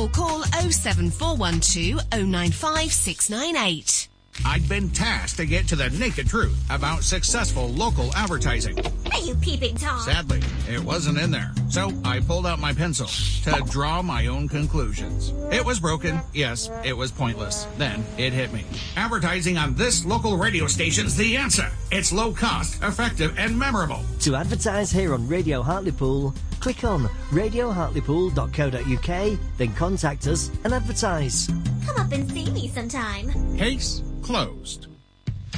or call 07412 095 698. I'd been tasked to get to the naked truth about successful local advertising. Are you peeping Tom? Sadly, it wasn't in there. So I pulled out my pencil to draw my own conclusions. It was broken. Yes, it was pointless. Then it hit me. Advertising on this local radio station's the answer. It's low cost, effective, and memorable. To advertise here on Radio Hartlepool, click on radiohartlepool.co.uk, then contact us and advertise. Come up and see me sometime. Case closed.